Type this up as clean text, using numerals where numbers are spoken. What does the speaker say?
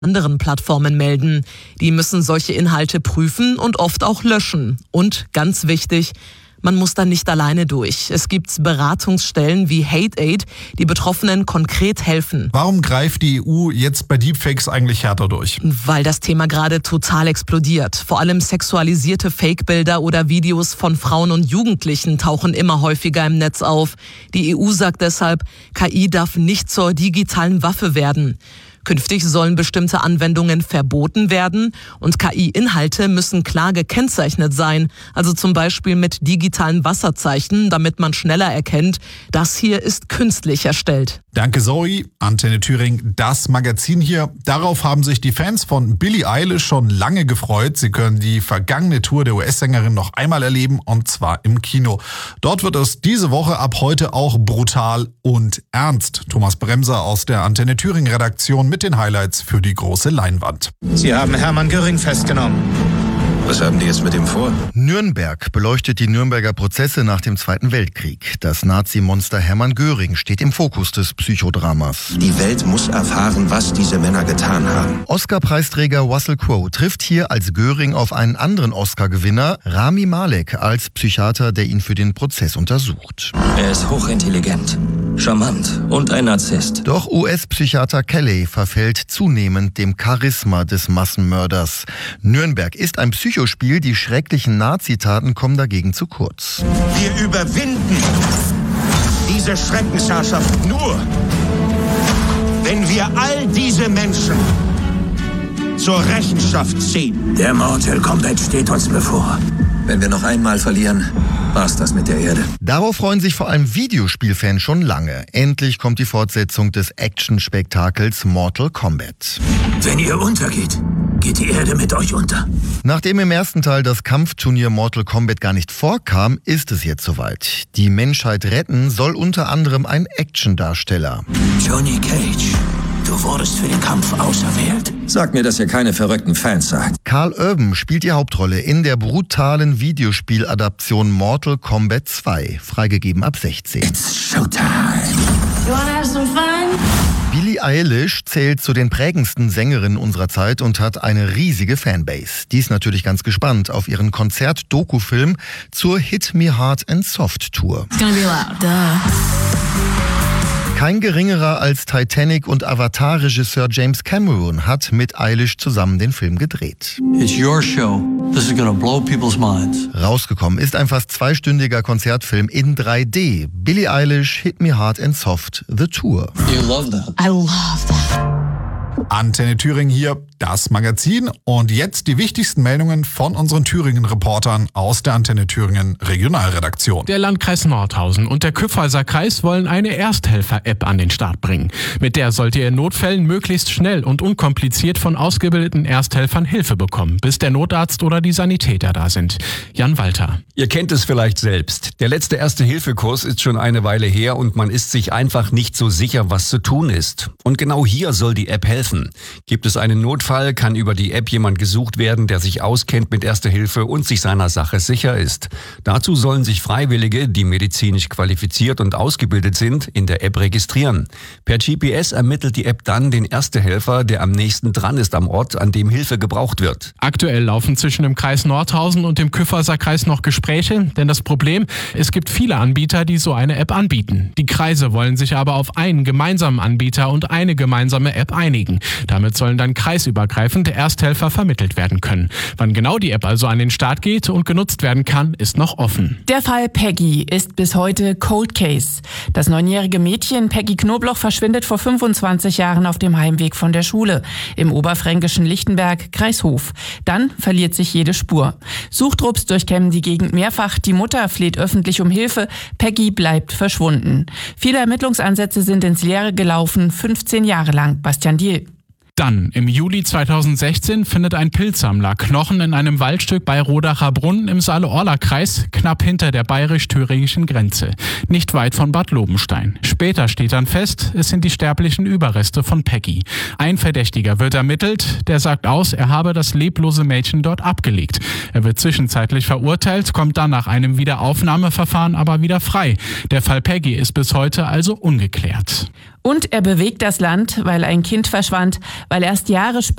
anderen Plattformen melden. Die müssen solche Inhalte prüfen und oft auch löschen. Und ganz wichtig, man muss da nicht alleine durch. Es gibt Beratungsstellen wie HateAid, die Betroffenen konkret helfen. Warum greift die EU jetzt bei Deepfakes eigentlich härter durch? Weil das Thema gerade total explodiert. Vor allem sexualisierte Fake-Bilder oder Videos von Frauen und Jugendlichen tauchen immer häufiger im Netz auf. Die EU sagt deshalb, KI darf nicht zur digitalen Waffe werden. Künftig sollen bestimmte Anwendungen verboten werden und KI-Inhalte müssen klar gekennzeichnet sein, also zum Beispiel mit digitalen Wasserzeichen, damit man schneller erkennt, das hier ist künstlich erstellt. Danke Zoe, Antenne Thüringen, das Magazin hier. Darauf haben sich die Fans von Billie Eilish schon lange gefreut. Sie können die vergangene Tour der US-Sängerin noch einmal erleben und zwar im Kino. Dort wird es diese Woche ab heute auch brutal und ernst. Thomas Bremser aus der Antenne Thüringen Redaktion mit den Highlights für die große Leinwand. Sie haben Hermann Göring festgenommen. Was haben die jetzt mit ihm vor? Nürnberg beleuchtet die Nürnberger Prozesse nach dem Zweiten Weltkrieg. Das Nazi-Monster Hermann Göring steht im Fokus des Psychodramas. Die Welt muss erfahren, was diese Männer getan haben. Oscar-Preisträger Russell Crowe trifft hier als Göring auf einen anderen Oscar-Gewinner, Rami Malek, als Psychiater, der ihn für den Prozess untersucht. Er ist hochintelligent, charmant und ein Narzisst. Doch US-Psychiater Kelly verfällt zunehmend dem Charisma des Massenmörders. Nürnberg ist ein Psychospiel, die schrecklichen Nazitaten kommen dagegen zu kurz. Wir überwinden diese Schreckensherrschaft nur, wenn wir all diese Menschen zur Rechenschaft ziehen. Der Mortal Kombat steht uns bevor. Wenn wir noch einmal verlieren, war's das mit der Erde. Darauf freuen sich vor allem Videospielfans schon lange. Endlich kommt die Fortsetzung des Action-Spektakels Mortal Kombat. Wenn ihr untergeht, geht die Erde mit euch unter. Nachdem im ersten Teil das Kampfturnier Mortal Kombat gar nicht vorkam, ist es jetzt soweit. Die Menschheit retten soll unter anderem ein Actiondarsteller. Johnny Cage, du wurdest für den Kampf auserwählt. Sag mir, dass ihr keine verrückten Fans seid. Karl Urban spielt die Hauptrolle in der brutalen Videospieladaption Mortal Kombat 2, freigegeben ab 16. It's Showtime. You wanna have some fun? Billie Eilish zählt zu den prägendsten Sängerinnen unserer Zeit und hat eine riesige Fanbase. Die ist natürlich ganz gespannt auf ihren Konzert-Doku-Film zur Hit Me Hard and Soft Tour. It's gonna be loud. Duh. Kein geringerer als Titanic- und Avatar-Regisseur James Cameron hat mit Eilish zusammen den Film gedreht. It's your show. This is gonna blow people's minds. Rausgekommen ist ein fast zweistündiger Konzertfilm in 3D. Billie Eilish, Hit Me Hard and Soft, The Tour. You love that. I love that. Antenne Thüringen hier, das Magazin. Und jetzt die wichtigsten Meldungen von unseren Thüringen-Reportern aus der Antenne Thüringen Regionalredaktion. Der Landkreis Nordhausen und der Kyffhäuser Kreis wollen eine Ersthelfer-App an den Start bringen. Mit der sollt ihr in Notfällen möglichst schnell und unkompliziert von ausgebildeten Ersthelfern Hilfe bekommen, bis der Notarzt oder die Sanitäter da sind. Jan Walter. Ihr kennt es vielleicht selbst. Der letzte Erste-Hilfe-Kurs ist schon eine Weile her und man ist sich einfach nicht so sicher, was zu tun ist. Und genau hier soll die App helfen. Gibt es einen Notfall, kann über die App jemand gesucht werden, der sich auskennt mit Erster Hilfe und sich seiner Sache sicher ist. Dazu sollen sich Freiwillige, die medizinisch qualifiziert und ausgebildet sind, in der App registrieren. Per GPS ermittelt die App dann den Erstehelfer, der am nächsten dran ist am Ort, an dem Hilfe gebraucht wird. Aktuell laufen zwischen dem Kreis Nordhausen und dem Kyffhäuser Kreis noch Gespräche, denn das Problem, es gibt viele Anbieter, die so eine App anbieten. Die Kreise wollen sich aber auf einen gemeinsamen Anbieter und eine gemeinsame App einigen. Damit sollen dann kreisübergreifend Ersthelfer vermittelt werden können. Wann genau die App also an den Start geht und genutzt werden kann, ist noch offen. Der Fall Peggy ist bis heute Cold Case. Das 9-jährige Mädchen Peggy Knobloch verschwindet vor 25 Jahren auf dem Heimweg von der Schule im oberfränkischen Lichtenberg, Kreis Hof. Dann verliert sich jede Spur. Suchtrupps durchkämmen die Gegend mehrfach. Die Mutter fleht öffentlich um Hilfe. Peggy bleibt verschwunden. Viele Ermittlungsansätze sind ins Leere gelaufen, 15 Jahre lang. Bastian Diel. Dann, im Juli 2016, findet ein Pilzsammler Knochen in einem Waldstück bei Rodacher Brunnen im Saale-Orla-Kreis, knapp hinter der bayerisch-thüringischen Grenze, nicht weit von Bad Lobenstein. Später steht dann fest, es sind die sterblichen Überreste von Peggy. Ein Verdächtiger wird ermittelt, der sagt aus, er habe das leblose Mädchen dort abgelegt. Er wird zwischenzeitlich verurteilt, kommt dann nach einem Wiederaufnahmeverfahren aber wieder frei. Der Fall Peggy ist bis heute also ungeklärt. Und er bewegt das Land, weil ein Kind verschwand, weil erst Jahre später